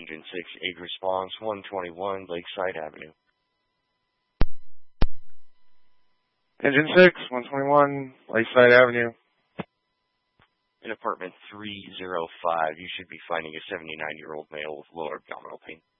Engine 6, aid response, 121 Lakeside Avenue. Engine 6, 121 Lakeside Avenue. In apartment 305, you should be finding a 79-year-old male with lower abdominal pain.